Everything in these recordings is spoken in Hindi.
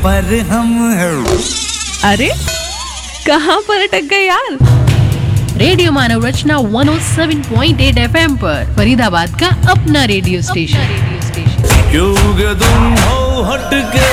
पर हम अरे कहाँ पर अटक गए यार? रेडियो मानव रचना 107.8 FM पर फरीदाबाद का अपना रेडियो स्टेशन। क्यों तुम हो हटके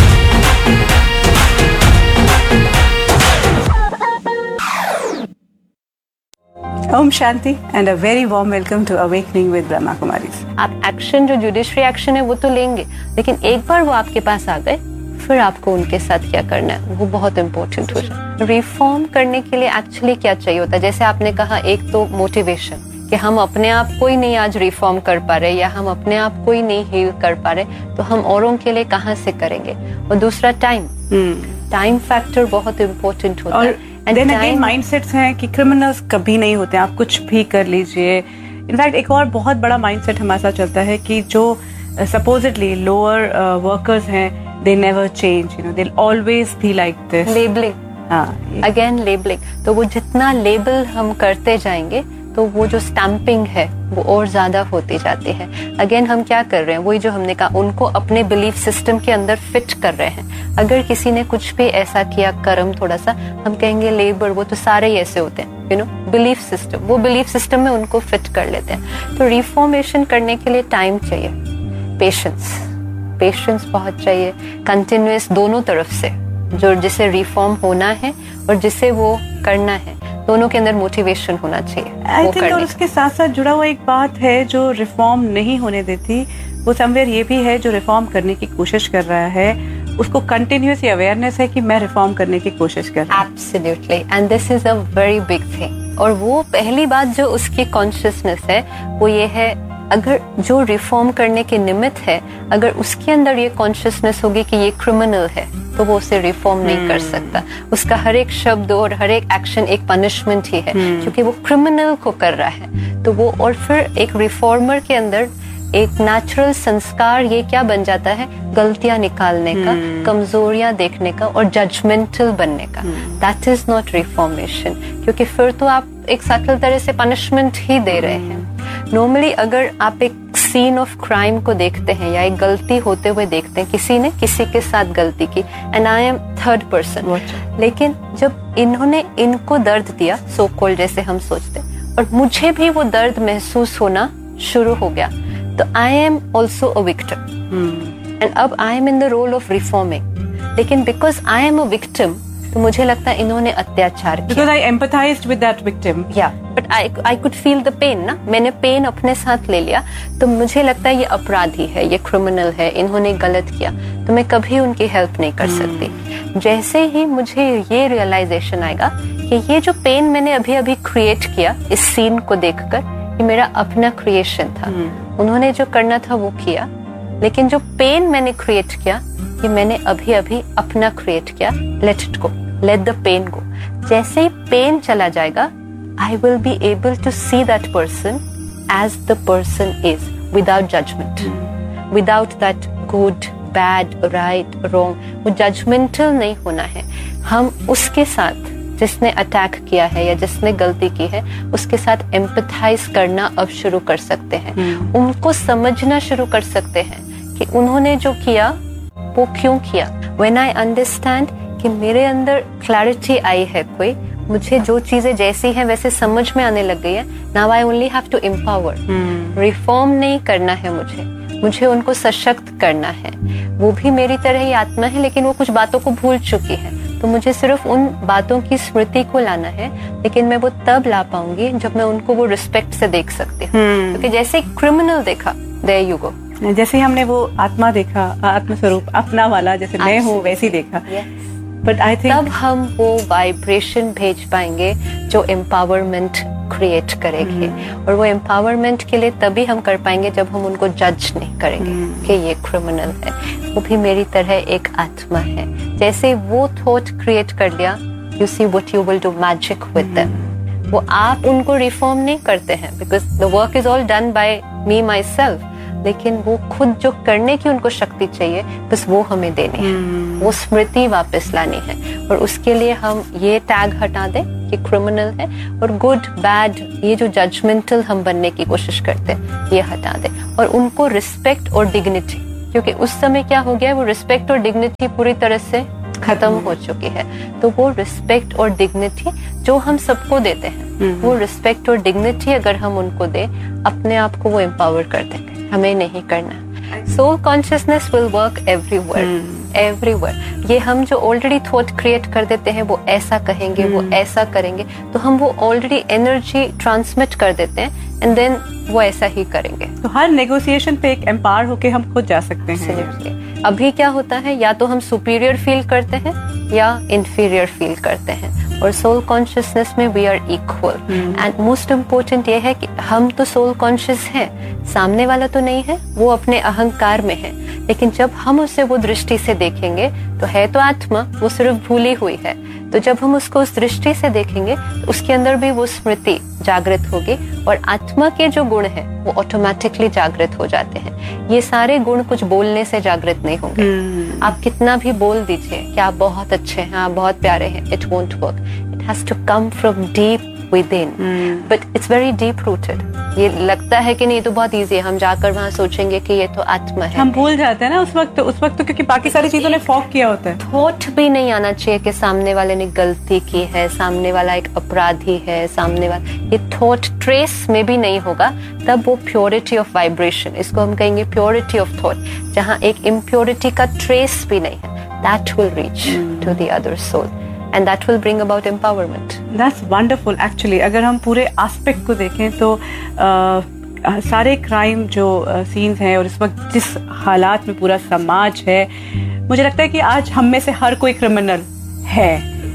Om Shanti and a very warm welcome to awakening with Brahma Kumaris. आप एक्शन जो जुडिशरी एक्शन है वो तो लेंगे, लेकिन एक बार वो आपके पास आ गए फिर आपको उनके साथ क्या करना है वो बहुत इंपॉर्टेंट हो जाए। रिफॉर्म करने के लिए एक्चुअली क्या चाहिए होता है, जैसे आपने कहा, एक तो मोटिवेशन कि हम अपने आप को ही नहीं आज रिफॉर्म कर पा रहे या हम अपने आप को ही नहीं हील कर पा रहे तो हम औरों के लिए कहाँ से करेंगे। और दूसरा टाइम फैक्टर बहुत इंपॉर्टेंट होता है। देन अगेन माइंडसेट्स हैं कि क्रिमिनल्स कभी नहीं होते, आप कुछ भी कर लीजिए। इनफैक्ट एक और बहुत बड़ा माइंडसेट हमारे साथ चलता है कि जो सपोजिटली लोअर वर्कर्स हैं they never change, you know, they'll always be like this. Labeling, again labeling. तो वो जितना लेबल हम करते जाएंगे तो वो जो स्टैंपिंग है वो और ज्यादा होती जाती है। अगेन हम क्या कर रहे हैं, वही जो हमने कहा, उनको अपने बिलीफ सिस्टम के अंदर फिट कर रहे हैं। अगर किसी ने कुछ भी ऐसा किया कर्म थोड़ा सा, हम कहेंगे लेबर, वो तो सारे ही ऐसे होते हैं, यू नो, बिलीफ सिस्टम, वो बिलीफ सिस्टम में उनको फिट कर लेते हैं। तो रिफॉर्मेशन करने के लिए टाइम चाहिए, पेशेंस बहुत चाहिए, कंटिन्यूअस दोनों तरफ से, जो जिसे रिफॉर्म होना है और जिसे वो करना है, दोनों के अंदर मोटिवेशन होना चाहिए। आई थिंक और उसके साथ साथ जुड़ा हुआ एक बात है जो रिफॉर्म नहीं होने देती, वो समवेयर ये भी है, जो रिफॉर्म करने की कोशिश कर रहा है उसको कंटिन्यूअस अवेयरनेस है कि मैं रिफॉर्म करने की कोशिश कर रहा हूँ। Absolutely, and this is a very big thing. और वो पहली बात जो उसकी कॉन्शियसनेस है वो ये है, अगर जो रिफॉर्म करने के निमित्त है, अगर उसके अंदर ये कॉन्शियसनेस होगी कि ये क्रिमिनल है तो वो उसे रिफॉर्म नहीं कर सकता। उसका हर एक शब्द और हर एक एक्शन एक पनिशमेंट ही है, क्योंकि वो क्रिमिनल को कर रहा है। तो वो, और फिर एक रिफॉर्मर के अंदर एक नेचुरल संस्कार ये क्या बन जाता है, गलतियां निकालने का, कमजोरियां देखने का और जजमेंटल बनने का। दैट इज नॉट रिफॉर्मेशन, क्योंकि फिर तो आप एक सटल तरह से पनिशमेंट ही दे रहे हैं। नॉर्मली अगर आप एक सीन ऑफ क्राइम को देखते हैं या एक गलती होते हुए देखते हैं, किसी ने किसी के साथ गलती की and I am third person, लेकिन जब इन्होंने इनको दर्द दिया, सो कॉल्ड जैसे हम सोचते, और मुझे भी वो दर्द महसूस होना शुरू हो गया, तो I am also a victim and अब I am in the role of reforming. लेकिन because I am a victim तो मुझे लगता है इन्होंने अत्याचार किया। Because I empathized with that victim. Yeah, but I could feel the pain ना, मैंने पेन अपने साथ ले लिया, तो मुझे लगता है ये अपराधी है, ये क्रिमिनल है, इन्होंने गलत किया, तो मैं कभी उनकी हेल्प नहीं कर सकती। जैसे ही मुझे ये रियलाइजेशन आएगा कि ये जो पेन मैंने अभी अभी क्रिएट किया इस सीन को देखकर, ये मेरा अपना क्रिएशन था, उन्होंने जो करना था वो किया, लेकिन जो पेन मैंने क्रिएट किया ये मैंने अभी अभी अपना क्रिएट किया। Let it go, let the pen गो। जैसे ही पेन चला जाएगा, I will be able to see that person as the person is, without judgement, without that good bad right wrong. वो जजमेंटल नहीं होना है। हम उसके साथ, जिसने अटैक किया है या जिसने गलती की है, उसके साथ एम्पैथाइज करना अब शुरू कर सकते हैं। उनको समझना शुरू कर सकते हैं कि उन्होंने जो किया वो क्यों किया। When I understand कि मेरे अंदर क्लैरिटी आई है, कोई मुझे जो चीजें जैसी हैं वैसे समझ में आने लग गई है, now I only have to empower। Reform नहीं करना है मुझे उनको सशक्त करना है। वो भी मेरी तरह ही आत्मा है, लेकिन वो कुछ बातों को भूल चुकी है, तो मुझे सिर्फ उन बातों की स्मृति को लाना है। लेकिन मैं वो तब ला पाऊंगी जब मैं उनको वो रिस्पेक्ट से देख सकती हूँ। क्योंकि जैसे क्रिमिनल देखा, there you go, जैसे हमने वो आत्मा देखा, आत्मस्वरूप अपना वाला, जैसे मैं हूँ वैसे देखा, बट आई थिंक तब हम वो वाइब्रेशन भेज पाएंगे जो एम्पावरमेंट क्रिएट करेगी। और वो एम्पावरमेंट के लिए तभी हम कर पाएंगे जब हम उनको जज नहीं करेंगे कि ये क्रिमिनल है, वो भी मेरी तरह एक आत्मा है। जैसे वो थॉट क्रिएट कर लिया, you see what you will do magic with them. वो आप उनको रिफॉर्म नहीं करते हैं, because the work is all done by me my self, लेकिन वो खुद जो करने की उनको शक्ति चाहिए, बस वो हमें देनी है, वो स्मृति वापस लानी है। और उसके लिए हम ये टैग हटा दें कि क्रिमिनल है, और गुड बैड ये जो जजमेंटल हम बनने की कोशिश करते हैं ये हटा दें, और उनको रिस्पेक्ट और डिग्निटी क्योंकि उस समय क्या हो गया, वो रिस्पेक्ट और डिग्निटी पूरी तरह से खत्म हो चुकी है। तो वो रिस्पेक्ट और डिग्निटी जो हम सबको देते हैं, वो रिस्पेक्ट और डिग्निटी अगर हम उनको दें, अपने आप को वो एम्पावर कर देंगे, हमें नहीं करना। Soul consciousness will work everywhere, everywhere. ये हम जो ऑलरेडी थॉट क्रिएट कर देते हैं, वो ऐसा कहेंगे, वो ऐसा करेंगे, तो हम वो ऑलरेडी एनर्जी ट्रांसमिट कर देते हैं एंड देन वो ऐसा ही करेंगे। तो हर नेगोशिएशन पे एक एम्पावर होके हम खुद जा सकते हैं। Absolutely. अभी क्या होता है, या तो हम सुपीरियर फील करते हैं या इंफीरियर फील करते हैं, और सोल कॉन्शियसनेस में we are equal. And most important ये है कि हम तो सोल कॉन्शियस हैं, सामने वाला तो नहीं है, वो अपने अहंकार में है, लेकिन जब हम उसे वो दृष्टि से देखेंगे तो है तो आत्मा, वो सिर्फ भूली हुई है। तो जब हम उसको उस दृष्टि से देखेंगे तो उसके अंदर भी वो स्मृति जागृत होगी, और आत्मा के जो गुण हैं वो ऑटोमेटिकली जागृत हो जाते हैं। ये सारे गुण कुछ बोलने से जागृत नहीं होंगे। आप कितना भी बोल दीजिए कि आप बहुत अच्छे हैं, आप बहुत प्यारे हैं, it won't work. It has to come from deep within, but it's very deep rooted. ये लगता है कि नहीं तो बहुत इजी है, हम जाकर वहाँ सोचेंगे कि ये तो आत्मा है। हम भूल जाते हैं ना उस वक्त तो क्योंकि बाकी सारी चीजों ने फॉग किया होता है। थॉट भी नहीं आना चाहिए कि सामने वाले ने गलती की है, सामने वाला एक अपराधी है, सामने वाला, ये थॉट ट्रेस में भी नहीं होगा। तब वो प्योरिटी ऑफ वाइब्रेशन, इसको हम कहेंगे प्योरिटी ऑफ थॉट, जहाँ एक इम्प्योरिटी का ट्रेस भी नहीं है, that will reach to the other soul and that will bring about empowerment. That's wonderful actually. अगर हम पूरे एस्पेक्ट को देखें तो सारे क्राइम जो सीन्स हैं और इस वक्त जिस हालात में पूरा समाज है, मुझे लगता है कि आज हम में से हर कोई क्रिमिनल है।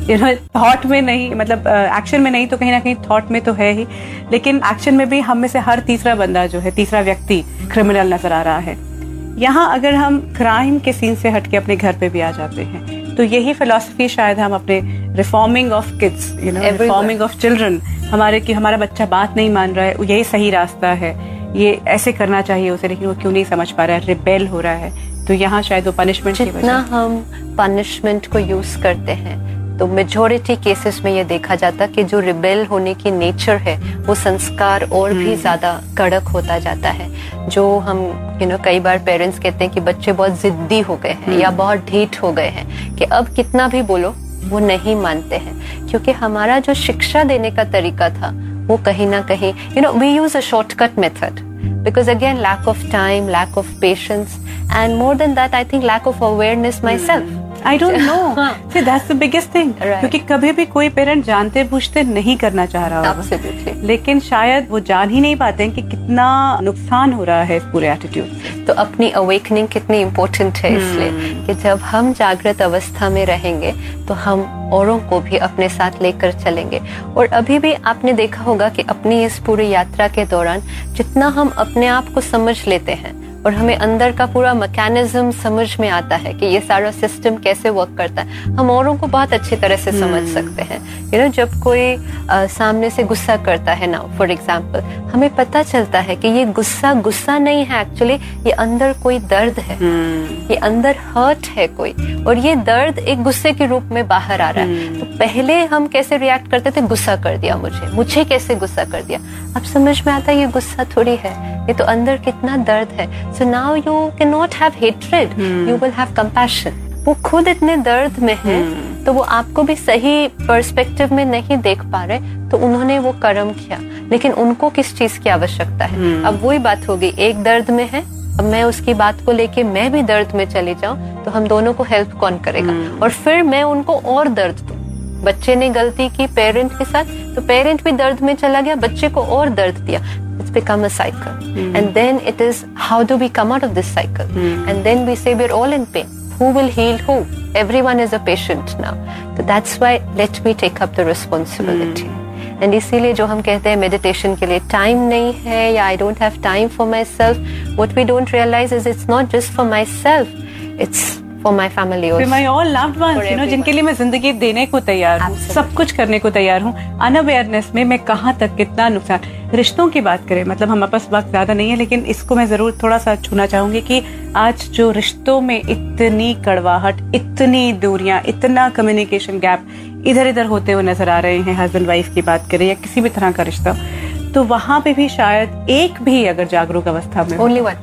थॉट में नहीं, मतलब एक्शन में नहीं तो कहीं ना कहीं थॉट में तो है ही, लेकिन एक्शन में भी हम में से हर तीसरा बंदा जो है, तीसरा व्यक्ति क्रिमिनल नजर आ रहा है। यहाँ अगर हम क्राइम के सीन से हटके अपने घर पे भी आ जाते हैं तो यही फिलॉसफी शायद हम अपने reforming of kids, reforming of children, हमारे कि हमारा बच्चा बात नहीं मान रहा है, यही सही रास्ता है, ये ऐसे करना चाहिए उसे, लेकिन वो क्यों नहीं समझ पा रहा है, रिबेल हो रहा है, तो यहाँ शायद वो पनिशमेंट की वजह। जितना हम पनिशमेंट को यूज करते हैं तो मेजॉरिटी केसेस में ये देखा जाता कि जो रिबेल होने की नेचर है वो संस्कार और भी ज्यादा कड़क होता जाता है। जो हम कई बार पेरेंट्स कहते हैं कि बच्चे बहुत जिद्दी हो गए हैं या बहुत ढीठ हो गए हैं कि अब कितना भी बोलो वो नहीं मानते हैं, क्योंकि हमारा जो शिक्षा देने का तरीका था वो कहीं ना कहीं we use a shortcut method, because again lack of time, lack of patience, and more than that I think lack of awareness myself. I don't know. See, that's the biggest thing. Right. क्योंकि कभी भी कोई पेरेंट जानते बूझते नहीं करना चाह रहा होगा। Absolutely. लेकिन शायद वो जान ही नहीं पाते हैं कि कितना नुकसान हो रहा है इस पूरे एटीट्यूड से। तो अपनी अवेकनिंग कितनी इम्पोर्टेंट है, इसलिए कि जब हम जागृत अवस्था में रहेंगे तो हम औरों को भी अपने साथ लेकर चलेंगे। और अभी भी आपने देखा होगा कि अपनी इस पूरी यात्रा के दौरान जितना हम अपने आप को समझ लेते हैं और हमें अंदर का पूरा मैकेनिज्म समझ में आता है कि ये सारा सिस्टम कैसे वर्क करता है, हम औरों को बहुत अच्छी तरह से समझ सकते हैं। जब कोई सामने से गुस्सा करता है ना, फॉर एग्जाम्पल, हमें पता चलता है कि ये गुस्सा नहीं है, एक्चुअली ये अंदर कोई दर्द है, ये अंदर हर्ट है कोई, और ये दर्द एक गुस्से के रूप में बाहर आ रहा है। तो पहले हम कैसे रिएक्ट करते थे, गुस्सा कर दिया, मुझे कैसे गुस्सा कर दिया। अब समझ में आता है ये गुस्सा थोड़ी है, ये तो अंदर कितना दर्द है। So now you can not have hatred, you will have compassion. वो खुद इतने दर्द में है तो वो आपको भी सही पर्सपेक्टिव में नहीं देख पा रहे, तो उन्होंने वो कर्म किया, लेकिन उनको किस चीज की आवश्यकता है। अब वही बात होगी, एक दर्द में है, अब मैं उसकी बात को लेके मैं भी दर्द में चली जाऊं तो हम दोनों को हेल्प कौन करेगा, और फिर मैं उनको और दर्द दूं। बच्चे ने गलती की पेरेंट के साथ, तो पेरेंट भी दर्द में चला गया, बच्चे को और दर्द दिया। It's become a cycle. And then it is, how do we come out of this cycle? And then we say we're all in pain. Who will heal who? Everyone is a patient now. So that's why let me take up the responsibility. And इसीलिए जो हम कहते हैं मेडिटेशन के लिए टाइम नहीं है या I don't have time for myself, what we don't realize is it's not just for myself, it's for my family also. For my all loved ones, जिनके लिए मैं जिंदगी देने को तैयार हूँ, सब कुछ करने को तैयार हूँ। अनअवेयरनेस में मैं कहाँ तक कितना नुकसान। रिश्तों की बात करें, मतलब हमारे पास वक्त ज्यादा नहीं है, लेकिन इसको मैं जरूर थोड़ा सा छूना चाहूंगी कि आज जो रिश्तों में इतनी कड़वाहट, इतनी दूरियां, इतना कम्युनिकेशन गैप इधर इधर होते हुए नजर आ रहे हैं, हस्बैंड वाइफ की बात करें या किसी भी तरह का रिश्ता, तो वहां पे भी शायद एक भी अगर जागरूक अवस्था में, only one,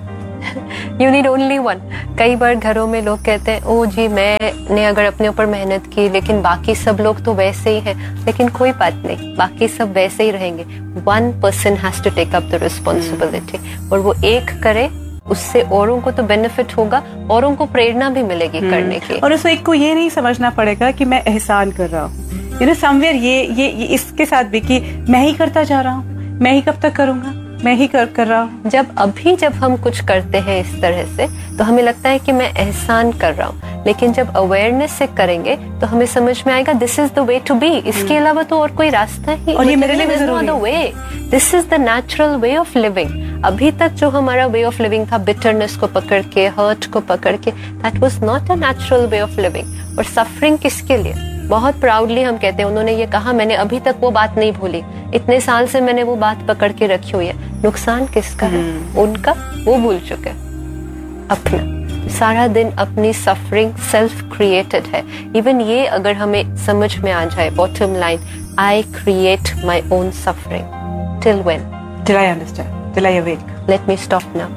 you need only one. कई बार घरों में लोग कहते हैं ओ जी मैंने अगर अपने ऊपर मेहनत की लेकिन बाकी सब लोग तो वैसे ही हैं, लेकिन कोई बात नहीं, बाकी सब वैसे ही रहेंगे। One person has to take up the responsibility, और वो एक करे, उससे औरों को तो बेनिफिट होगा, औरों को प्रेरणा भी मिलेगी करने की। और उस एक को ये नहीं समझना पड़ेगा कि मैं एहसान कर रहा हूँ, यू नो समवेयर ये इसके साथ भी कि मैं ही करता जा रहा हूँ, मैं ही कब तक करूंगा, मैं ही कर रहा हूँ। जब हम कुछ करते हैं इस तरह से तो हमें लगता है कि मैं एहसान कर रहा हूँ, लेकिन जब अवेयरनेस से करेंगे तो हमें समझ में आएगा this is the way to be. इसके अलावा तो और कोई रास्ता ही, और ये मेरे लिए भी जरूरी है। वे, this is the natural way of living. अभी तक जो हमारा वे ऑफ लिविंग था, बिटरनेस को पकड़ के, हर्ट को पकड़ के, that was not a natural way of living. और सफरिंग किसके लिए? बहुत प्राउडली हम कहते हैं, उन्होंने ये कहा मैंने अभी तक वो बात नहीं भूली, इतने साल से मैंने वो बात पकड़ के रखी हुई है। नुकसान किसका है? उनका, वो भूल चुके, अपना। सारा दिन अपनी सफरिंग सेल्फ क्रिएटेड है। इवन ये अगर हमें समझ में आ जाए, bottom line, I create my own suffering. Till when? Till I understand, till I awake. Let me stop now.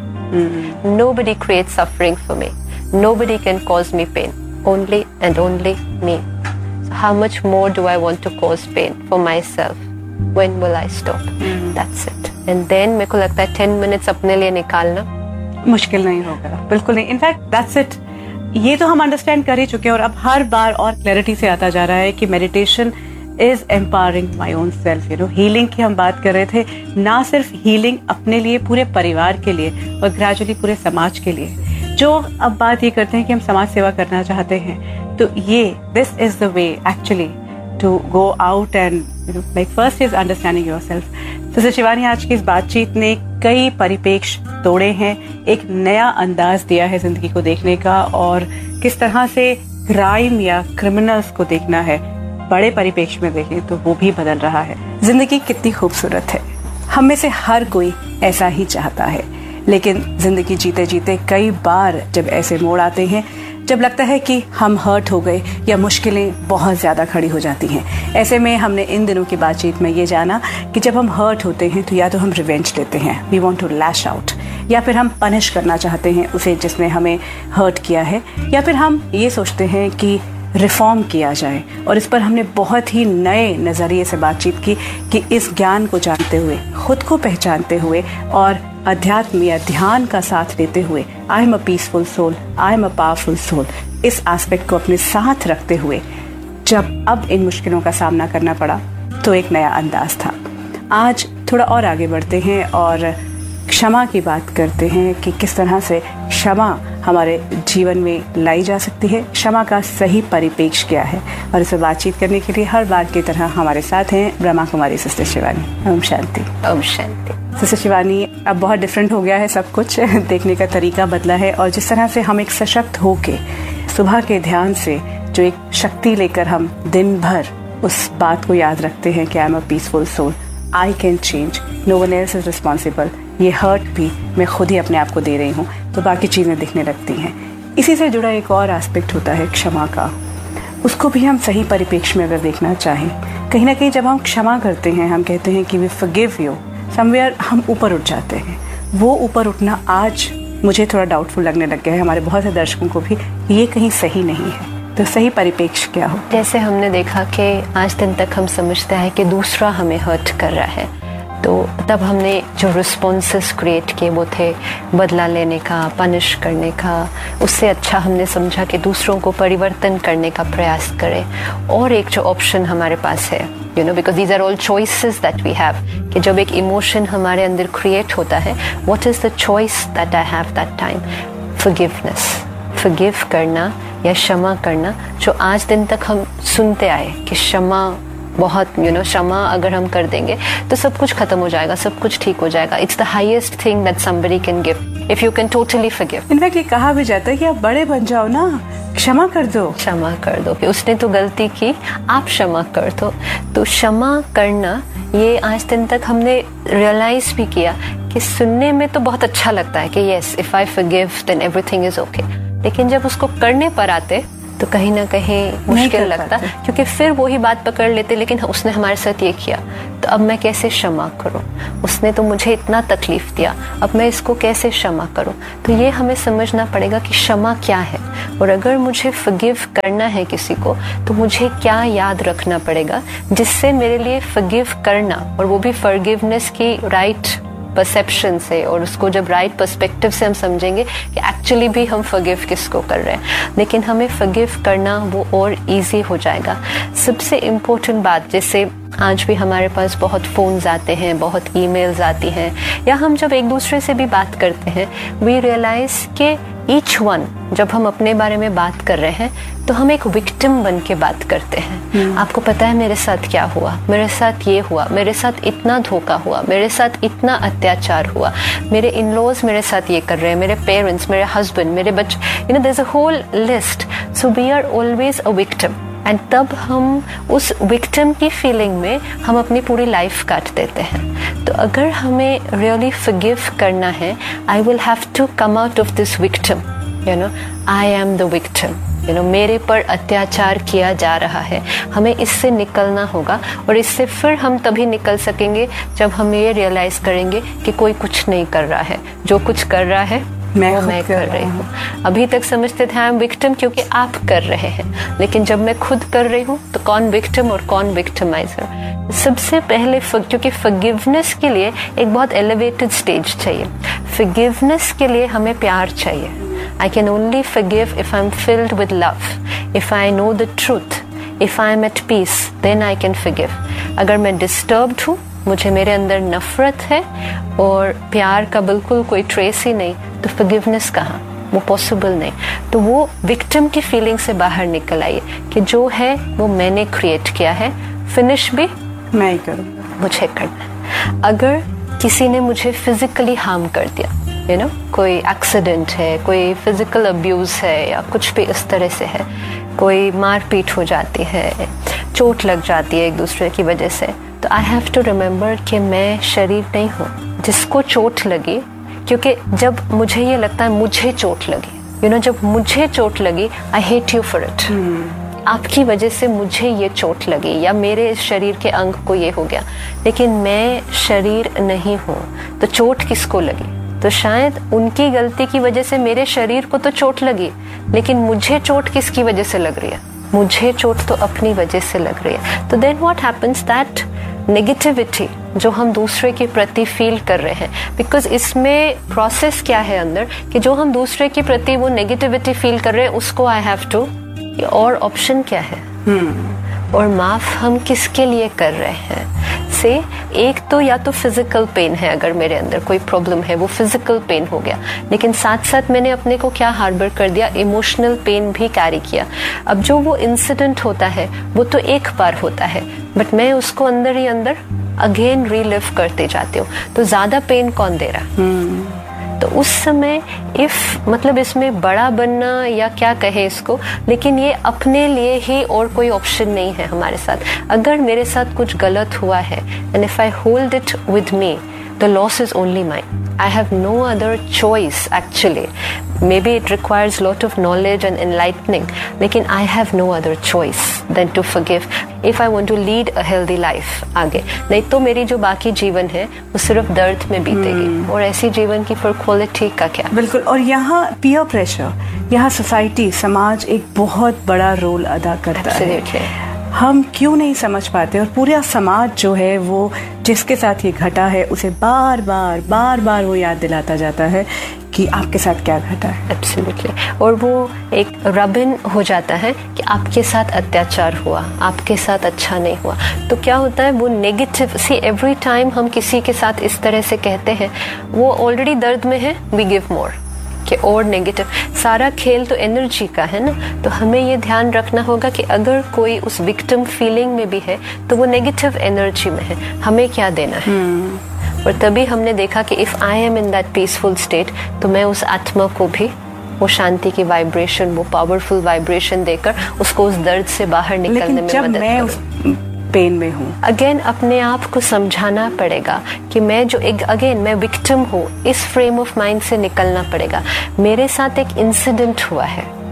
Nobody creates suffering for me. Nobody can cause me pain. Only and only me. So how much more do I want to cause pain for myself? When will I stop? That's it. And then मेरे को लगता है 10 minutes अपने लिए निकालना मुश्किल नहीं होगा, बिल्कुल नहीं। In fact that's it. ये तो हम अंडरस्टैंड कर ही चुके हैं, और अब हर बार और क्लैरिटी से आता जा रहा है कि meditation is empowering my own self. You know, healing की हम बात कर रहे थे, ना सिर्फ हीलिंग अपने लिए, पूरे परिवार के लिए, और ग्रेजुअली पूरे समाज के लिए। जो अब बात ये करते हैं कि हम समाज सेवा करना चाहते हैं, तो ये this is the way actually to go out and you know like first is understanding yourself. तो शिवानी, आज की इस बातचीत ने कई परिपेक्ष तोड़े हैं, एक नया अंदाज दिया है जिंदगी को देखने का, और किस तरह से क्राइम या क्रिमिनल्स को देखना है बड़े परिपेक्ष में देखें तो वो भी बदल रहा है। जिंदगी कितनी खूबसूरत है, हम में से हर कोई ऐसा ही चाहता है, लेकिन जिंदगी जीते जीते कई बार जब ऐसे मोड़ आते हैं जब लगता है कि हम हर्ट हो गए या मुश्किलें बहुत ज़्यादा खड़ी हो जाती हैं। ऐसे में हमने इन दिनों की बातचीत में ये जाना कि जब हम हर्ट होते हैं तो या तो हम रिवेंज लेते हैं, we want to lash out, या फिर हम पनिश करना चाहते हैं उसे जिसने हमें हर्ट किया है, या फिर हम ये सोचते हैं कि रिफॉर्म किया जाए। और इस पर हमने बहुत ही नए नज़रिए से बातचीत की कि इस ज्ञान को जानते हुए, खुद को पहचानते हुए और अध्यात्म या ध्यान का साथ लेते हुए, I am a peaceful soul, I am a powerful soul, इस एस्पेक्ट को अपने साथ रखते हुए जब अब इन मुश्किलों का सामना करना पड़ा तो एक नया अंदाज था। आज थोड़ा और आगे बढ़ते हैं और क्षमा की बात करते हैं कि किस तरह से क्षमा हमारे जीवन में लाई जा सकती है, क्षमा का सही परिपेक्ष क्या है। और इस पर बातचीत करने के लिए हर बार की तरह हमारे साथ हैं ब्रह्मा कुमारी सिस्टर शिवानी। ओम शांति। ओम शांति। सिस्टर शिवानी, अब बहुत डिफरेंट हो गया है सब कुछ, देखने का तरीका बदला है, और जिस तरह से हम एक सशक्त होके सुबह के ध्यान से जो एक शक्ति लेकर हम दिन भर उस बात को याद रखते हैं कि I am a peaceful soul, I can change, no one else is responsible, ये हर्ट भी मैं खुद ही अपने आप को दे रही हूँ, तो बाकी चीज़ें दिखने लगती हैं। इसी से जुड़ा एक और एस्पेक्ट होता है क्षमा का, उसको भी हम सही परिप्रेक्ष्य में अगर देखना चाहें, कहीं ना कहीं जब हम क्षमा करते हैं, हम कहते हैं कि वी फॉरगिव यू, समवेयर हम ऊपर उठ जाते हैं। वो ऊपर उठना आज मुझे थोड़ा डाउटफुल लगने लग गया है, हमारे बहुत से दर्शकों को भी, ये कहीं सही नहीं है। तो सही परिप्रेक्ष्य क्या हो? जैसे हमने देखा कि आज दिन तक हम समझते हैं कि दूसरा हमें हर्ट कर रहा है, तो तब हमने जो रिस्पॉन्सेस क्रिएट किए वो थे बदला लेने का, पनिश करने का। उससे अच्छा हमने समझा कि दूसरों को परिवर्तन करने का प्रयास करें। और एक जो ऑप्शन हमारे पास है, you know, because these are all choices that we have, कि जब एक इमोशन हमारे अंदर क्रिएट होता है, what is the choice that I have that time? Forgiveness, forgive करना या क्षमा करना, जो आज दिन तक हम सुनते आए कि क्षमा बहुत, यू नो, क्षमा अगर हम कर देंगे तो सब कुछ खत्म हो जाएगा, सब कुछ ठीक हो जाएगा। It's the highest thing that somebody can give if you can totally forgive. In fact ये कहा भी जाता है कि आप बड़े बन जाओ ना, क्षमा कर दो, क्षमा कर दो, कि उसने तो गलती की, आप क्षमा कर दो। तो क्षमा करना, ये आज दिन तक हमने रियलाइज भी किया कि सुनने में तो बहुत अच्छा लगता है कि yes, if I forgive then everything is okay, लेकिन जब उसको करने पर आते तो कहीं ना कहीं मुश्किल कर लगता, पाते। क्योंकि फिर वही बात पकड़ लेते, लेकिन उसने हमारे साथ ये किया तो अब मैं कैसे क्षमा करूं, उसने तो मुझे इतना तकलीफ दिया, अब मैं इसको कैसे क्षमा करूं। तो ये हमें समझना पड़ेगा कि क्षमा क्या है, और अगर मुझे फॉरगिव करना है किसी को तो मुझे क्या याद रखना पड़ेगा जिससे मेरे लिए फॉरगिव करना, और वो भी फॉरगिवनेस की राइट परसेप्शन से, और उसको जब राइट पर्सपेक्टिव से हम समझेंगे कि एक्चुअली भी हम फॉरगिव किसको कर रहे हैं, लेकिन हमें फॉरगिव करना वो और इजी हो जाएगा। सबसे इम्पोर्टेंट बात, जैसे आज भी हमारे पास बहुत फ़ोन्स आते हैं, बहुत ईमेल्स आती हैं, या हम जब एक दूसरे से भी बात करते हैं, वी रियलाइज के ईच वन, जब हम अपने बारे में बात कर रहे हैं तो हम एक विक्टिम बन के बात करते हैं। आपको पता है मेरे साथ क्या हुआ, मेरे साथ ये हुआ, मेरे साथ इतना धोखा हुआ, मेरे साथ इतना अत्याचार हुआ, मेरे इन लॉज मेरे साथ ये कर रहे हैं, मेरे पेरेंट्स, मेरे हस्बैंड, मेरे बच्चे, there is a whole list. So we are always a victim, and तब हम उस विक्टिम की फीलिंग में हम अपनी पूरी लाइफ काट देते हैं। तो अगर हमें रियली फॉरगिव करना है, I will have to come out of this victim, I am the victim, मेरे पर अत्याचार किया जा रहा है, हमें इससे निकलना होगा। और इससे फिर हम तभी निकल सकेंगे जब हम ये रियलाइज करेंगे कि कोई कुछ नहीं कर रहा है, जो कुछ कर रहा है मैं कर रही हूँ। अभी तक समझते थे आई एम विक्टिम क्योंकि आप कर रहे हैं, लेकिन जब मैं खुद कर रही हूँ तो कौन विक्टिम और कौन विक्टिमाइजर। सबसे पहले क्योंकि फॉरगिवनेस के लिए एक बहुत एलिवेटेड स्टेज चाहिए, फॉरगिवनेस के लिए हमें प्यार चाहिए। I can only forgive if I'm filled with love, if I know the truth, if I'm at peace, then I can forgive. अगर मैं disturbed हूँ, मुझे मेरे अंदर नफरत है और प्यार का बिल्कुल कोई ट्रेस ही नहीं, तो forgiveness कहाँ, वो पॉसिबल नहीं। तो वो विक्टिम की फीलिंग से बाहर निकल आइए कि जो है वो मैंने क्रिएट किया है, फिनिश भी मैं ही करूँगा, मुझे करना है। अगर किसी ने मुझे फिजिकली हार्म कर दिया, कोई एक्सीडेंट है, कोई फिजिकल अब्यूज है, या कुछ भी इस तरह से है, कोई मारपीट हो जाती है, चोट लग जाती है एक दूसरे की वजह से, तो आई हैव टू रिमेम्बर कि मैं शरीर नहीं हूँ जिसको चोट लगी। क्योंकि जब मुझे ये लगता है मुझे चोट लगी, जब मुझे चोट लगी, I hate you for it, आपकी वजह से मुझे ये चोट लगी, या मेरे इस शरीर के अंग को ये हो गया, लेकिन मैं शरीर नहीं हूँ, तो चोट किसको लगी? तो शायद उनकी गलती की वजह से मेरे शरीर को तो चोट लगी, लेकिन मुझे चोट किसकी वजह से लग रही है? मुझे चोट तो अपनी वजह से लग रही है। तो then what happens, that negativity जो हम दूसरे के प्रति फील कर रहे हैं, बिकॉज इसमें प्रोसेस क्या है अंदर कि जो हम दूसरे के प्रति वो नेगेटिविटी फील कर रहे हैं, उसको आई हैव टू, और ऑप्शन क्या है, और माफ हम किसके लिए कर रहे हैं से, एक तो या तो फिजिकल पेन है, अगर मेरे अंदर कोई प्रॉब्लम है वो फिजिकल पेन हो गया, लेकिन साथ साथ मैंने अपने को क्या हार्बर कर दिया, इमोशनल पेन भी कैरी किया। अब जो वो इंसिडेंट होता है वो तो एक बार होता है, बट मैं उसको अंदर ही अंदर अगेन रीलिव करते जाती हूँ, तो ज्यादा पेन कौन दे रहा? तो उस समय मतलब इसमें बड़ा बनना या क्या कहे इसको, लेकिन ये अपने लिए ही और कोई ऑप्शन नहीं है हमारे साथ। अगर मेरे साथ कुछ गलत हुआ है, and if I hold it with me, the loss is only mine, I have no other choice actually. Maybe it requires lot of knowledge and enlightening, लेकिन I have no other choice than to forgive if I want to lead a healthy life आगे। नहीं तो मेरी जो बाकी जीवन है वो सिर्फ दर्द में बीतेगी, और ऐसी जीवन की फिर क्वालिटी का क्या? बिल्कुल। और यहाँ पीयर प्रेशर, यहाँ सोसाइटी, समाज एक बहुत बड़ा रोल अदा करता है। हम क्यों नहीं समझ पाते, और पूरा समाज जो है वो जिसके साथ ये घटा है उसे बार बार वो याद दिलाता जाता है कि आपके साथ क्या घटा है। एब्सोल्युटली। और वो एक रबिन हो जाता है कि आपके साथ अत्याचार हुआ, आपके साथ अच्छा नहीं हुआ, तो क्या होता है वो नेगेटिव। सी एवरी टाइम हम किसी के साथ इस तरह से कहते हैं, वो ऑलरेडी दर्द में है, वी गिव मोर कि और नेगेटिव। सारा खेल तो एनर्जी का है ना, तो हमें ये ध्यान रखना होगा कि अगर कोई उस विक्टिम फीलिंग में भी है तो वो नेगेटिव एनर्जी में है, हमें क्या देना है। और तभी हमने देखा कि if I am in that peaceful state, तो मैं उस आत्मा को भी वो शांति की वाइब्रेशन, वो पावरफुल वाइब्रेशन देकर उसको उस दर्द से बाहर निकलने में मदद करूं। पेन में हूँ, अगेन अपने आप को समझाना पड़ेगा कि मैं जो अगेन मैं विक्टिम हूँ, इस फ्रेम ऑफ माइंड से निकलना पड़ेगा। मेरे साथ एक इंसिडेंट हुआ है,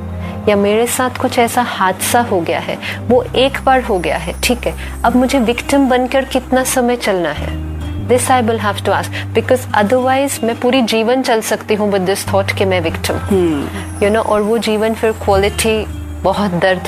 या मेरे साथ कुछ ऐसा हादसा हो गया है, वो एक बार हो गया है, ठीक है, अब मुझे विक्टिम बनकर कितना समय चलना है? This I will have to ask, because otherwise मैं पूरी जीवन चल सकती हूँ with this thought कि मैं victim हूँ, you know, और वो जीवन फिर क्वालिटी बहुत दर्द